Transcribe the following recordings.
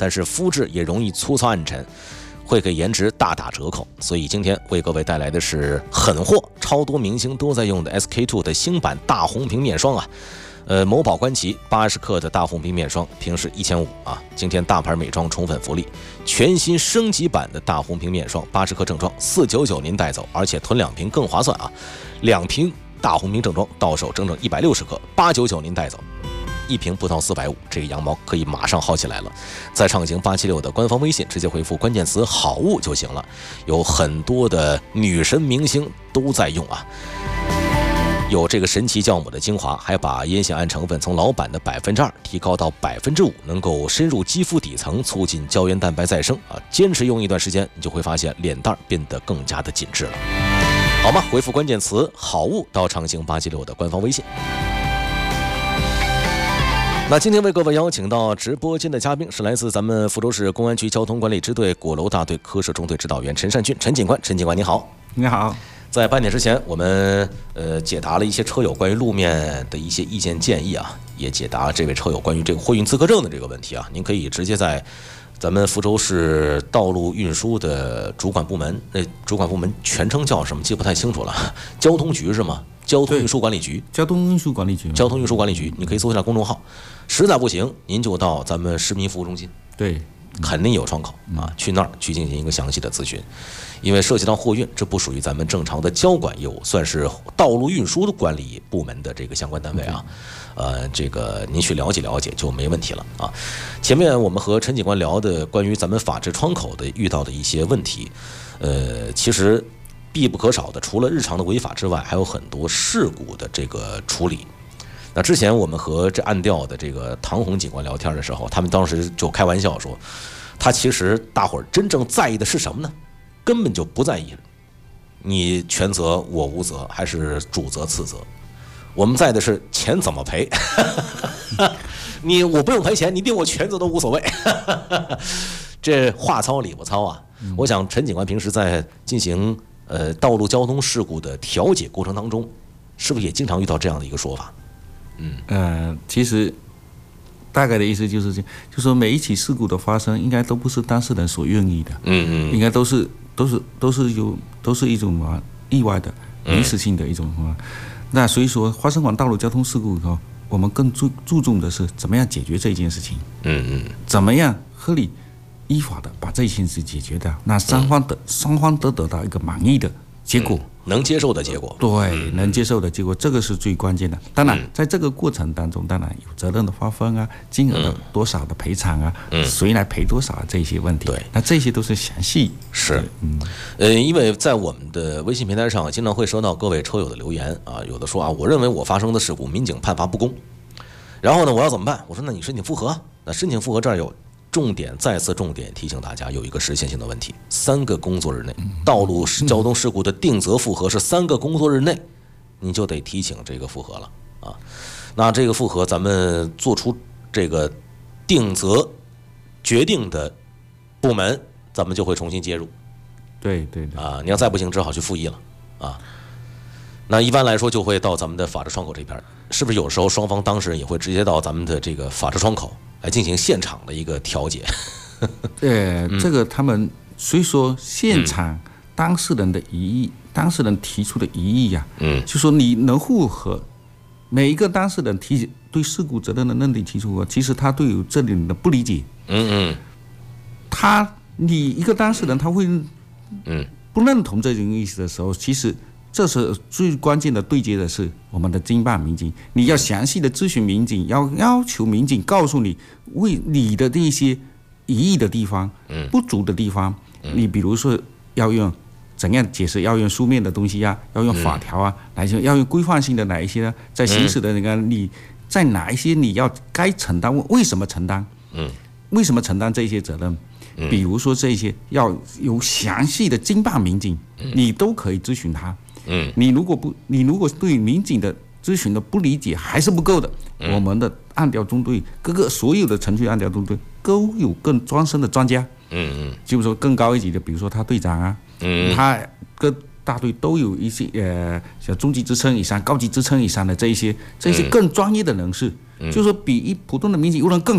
但是肤质也容易粗糙暗沉，会给颜值大打折扣。所以今天为各位带来的是狠货，超多明星都在用的 SK-II 的新版大红瓶面霜啊。某宝官旗80克的大红瓶面霜，平时1500啊。今天大牌美妆宠粉福利，全新升级版的大红瓶面霜80克正装499您带走，而且囤2瓶更划算啊！2瓶大红瓶正装到手整整160克，899您带走，1瓶不到450，这个羊毛可以马上薅起来了。在畅行876的官方微信直接回复关键词好物就行了，有很多的女神明星都在用啊。有这个神奇酵母的精华，还把烟酰胺成分从老版的2%提高到5%，能够深入肌肤底层，促进胶原蛋白再生啊！坚持用一段时间，你就会发现脸蛋变得更加的紧致了，好吗？回复关键词好物到畅行876的官方微信。那今天为各位邀请到直播间的嘉宾是来自咱们福州市公安局交通管理支队鼓楼大队科室中队指导员陈善军，陈警官，陈警官你好。 你好。 在半点之前，我们解答了一些车友关于路面的一些意见建议啊，也解答这位车友关于这个货运资格证的这个问题啊。您可以直接在咱们福州市道路运输的主管部门，主管部门全称叫什么？记不太清楚了，交通局是吗？交通运输管理局。 交通运输管理局。 交通运输管理局，你可以搜一下公众号。实在不行，您就到咱们市民服务中心。 对。 肯定有窗口啊，去那儿去进行一个详细的咨询，因为涉及到货运，这不属于咱们正常的交管业务，算是道路运输的管理部门的这个相关单位啊。这个您去了解了解就没问题了啊。前面我们和陈警官聊的关于咱们法制窗口的遇到的一些问题，其实必不可少的，除了日常的违法之外，还有很多事故的这个处理。那之前我们和这按调的这个唐红警官聊天的时候，他们当时就开玩笑说，他其实大伙儿真正在意的是什么呢？根本就不在意你全责我无责还是主责次责，我们在的是钱怎么赔。我不用赔钱，你定我全责都无所谓。这话糙理不糙啊。我想陈警官平时在进行道路交通事故的调解过程当中，是不是也经常遇到这样的一个说法？ 其实大概的意思就是就说每一起事故的发生，应该都不是当事人所愿意的，应该都是一种意外的、临时性的一种那所以说，发生完道路交通事故以后，我们更注重的是怎么样解决这件事情，怎么样合理依法的把这件事解决掉，那双方都得到一个满意的结果。 能接受的结果， 对，能接受的结果，这个是最关键的。当然，在这个过程当中，当然有责任的划分啊，金额的多少的赔偿啊，谁来赔多少这些问题，对，那这些都是详细。 是，因为在我们的微信平台上，经常会收到各位车友的留言啊，有的说啊，我认为我发生的事故，民警判罚不公，然后呢，我要怎么办？我说，那你申请复核。那申请复核这儿有再次重点提醒大家，有一个实现性的问题，3个工作日内，道路交通事故的定责复核是3个工作日内，你就得提请这个复核了啊。那这个复核，咱们做出这个定责决定的部门，咱们就会重新介入。 对啊，你要再不行，只好去复议了啊。那一般来说，就会到咱们的法制窗口这边，是不是有时候双方当事人也会直接到咱们的这个法制窗口来进行现场的一个调解？ 这个他们所以说现场当事人的疑义，当事人提出的疑义呀，就说你能复核，每一个当事人对事故责任的认定提出，其实他对于这里的不理解，你一个当事人他会不认同这种意思的时候，其实这是最关键的对接的是我们的经办民警，你要详细的咨询民警，要求民警告诉你为你的这些疑义的地方、不足的地方，你比如说要用怎样解释，要用书面的东西啊，要用法条啊，要用规范性的哪一些呢？在行驶的你在哪一些你要该承担，为什么承担？为什么承担这些责任？比如说这些要有详细的经办民警，你都可以咨询他。你如果对民警的咨询的不理解还是不够的，我们的按调中队所有的程序按调中队都有更专深的专家，就是说更高一级的，比如说他队长啊，他各大队都有一些像中级职称以上、高级职称以上的这一些更专业的人士，就是说比普通的民警有人更好。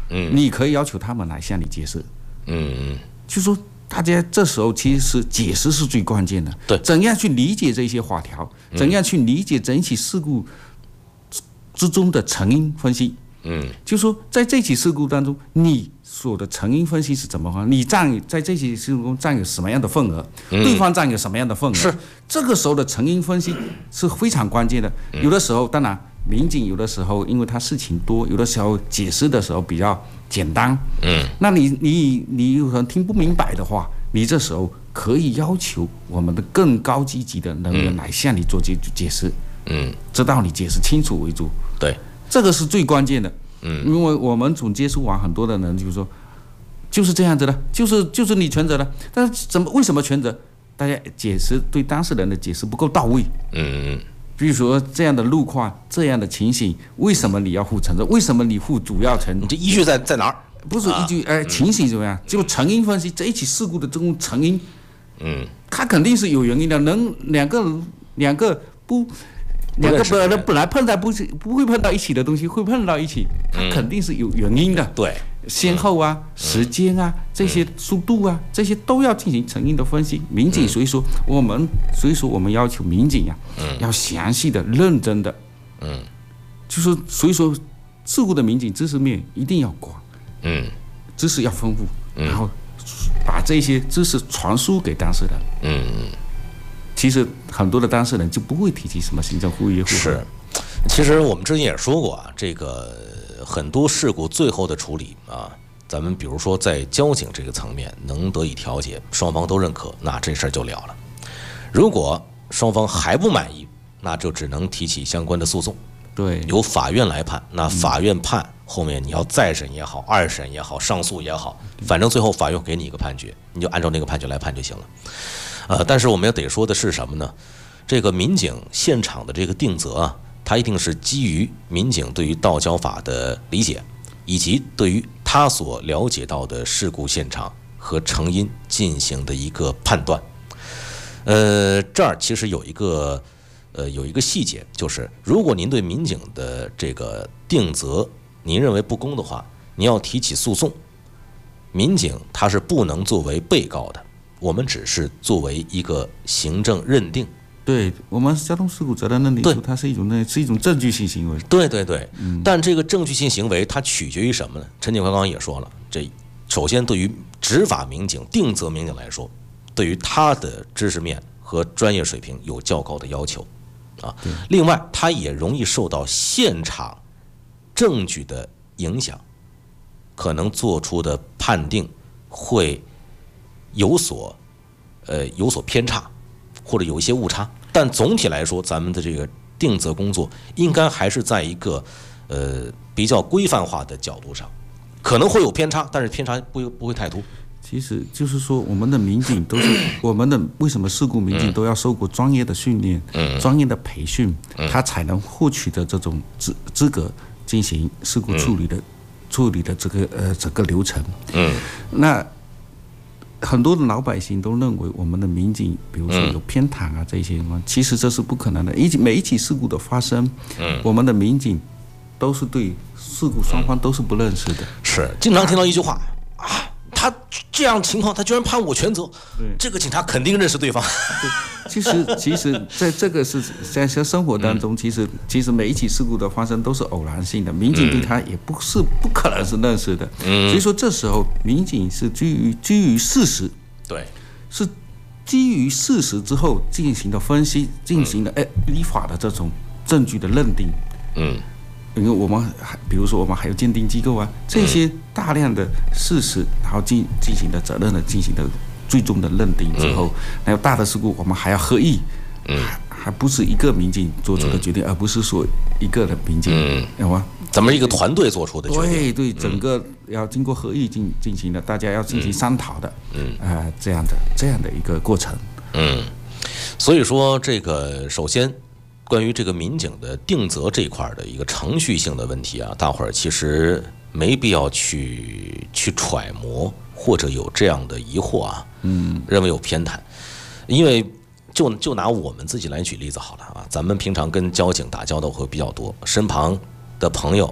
你可以要求他们来向你解释，就说大家这时候其实解释是最关键的， 对， 怎样去理解这些法条，怎样去理解整起事故之中的成因分析，就说在这起事故当中，你所的成因分析是怎么样？你在这起事故中占有什么样的份额？对方占有什么样的份额？ 是这个时候的成因分析是非常关键的。有的时候，当然民警有的时候因为他事情多，有的时候解释的时候比较简单，那你有人听不明白的话，你这时候可以要求我们的更高级级的人员来向你做解释，直到你解释清楚为主。 对， 这个是最关键的。因为我们总接触完很多的人，就是说就是这样子的，就是你全责的，但是为什么全责？大家解释对当事人的解释不够到位。比如说这样的路况、这样的情形，为什么你要负全责？为什么你负主要责任？ 你这依据在哪儿？ 不是依据，情形怎么样？就成因分析，这一起事故的这种成因，它肯定是有原因的。两个本来碰在不会碰到一起的东西，会碰到一起，它肯定是有原因的。 对， 先后啊、时间啊、这些速度啊，这些都要进行成因的分析。民警所以说我们要求民警啊，要详细的、认真的，就是所以说事故的民警知识面一定要广，知识要丰富，然后把这些知识传输给当事人。其实很多的当事人就不会提起什么行政复议。 是，其实我们之前也说过啊，这个很多事故最后的处理啊，咱们比如说在交警这个层面能得以调解，双方都认可，那这事儿就了了。如果双方还不满意，那就只能提起相关的诉讼， 对， 由法院来判。那法院判后面你要再审也好，二审也好，上诉也好，反正最后法院给你一个判决，你就按照那个判决来判就行了。但是我们也得说的是什么呢？这个民警现场的这个定责啊，它一定是基于民警对于道交法的理解，以及对于他所了解到的事故现场和成因进行的一个判断。这儿其实有一个细节，就是如果您对民警的这个定责您认为不公的话，您要提起诉讼，民警他是不能作为被告的。我们只是作为一个行政认定， 对我们交通事故责任认定书，它是一种证据性行为。 对，但这个证据性行为它取决于什么呢？陈警官刚刚也说了，这首先对于执法民警、定责民警来说，对于他的知识面和专业水平有较高的要求啊。另外，他也容易受到现场证据的影响，可能做出的判定会有所偏差，或者有一些误差，但总体来说，咱们的这个定责工作应该还是在一个比较规范化的角度上，可能会有偏差，但是偏差不会太多。 其实就是说，我们的民警都是为什么事故民警都要受过专业的训练、专业的培训，他才能获取的这种资格进行事故处理的这个整个流程。那很多的老百姓都认为我们的民警，比如说有偏袒啊这些情况，其实这是不可能的。每一起事故的发生，我们的民警都是对事故双方都是不认识的。 是，经常听到一句话啊，他这样情况，他居然判我全责，这个警察肯定认识对方。 其实在这个是在生活当中，其实每一起事故的发生都是偶然性的，民警对他也不可能是认识的。所以说这时候民警是基于事实， 对，是基于事实之后进行的分析，进行的依法的这种证据的认定。因为我们比如说我们还有鉴定机构啊，这些大量的事实，然后进行的责任的进行的最终的认定之后，还有大的事故我们还要合议，还不是一个民警做出的决定，而不是说一个的民警，有吗？ 咱们一个团队做出的决定， 对，整个要经过合议进行的，大家要进行商讨的，这样的一个过程。 所以说这个首先关于这个民警的定责这一块的一个程序性的问题啊，大伙儿其实没必要去揣摩，或者有这样的疑惑啊，认为有偏袒，因为就拿我们自己来举例子好了啊，咱们平常跟交警打交道会比较多，身旁的朋友、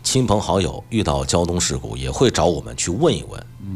亲朋好友遇到交通事故也会找我们去问一问。